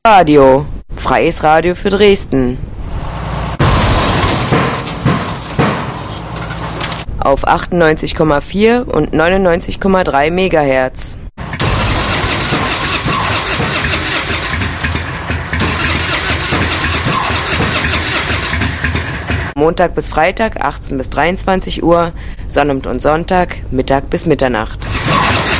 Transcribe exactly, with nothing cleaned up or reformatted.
Radio, freies Radio für Dresden. Auf achtundneunzig Komma vier und neunundneunzig Komma drei Megahertz. Montag bis Freitag achtzehn bis dreiundzwanzig Uhr, Sonnabend und Sonntag Mittag bis Mitternacht.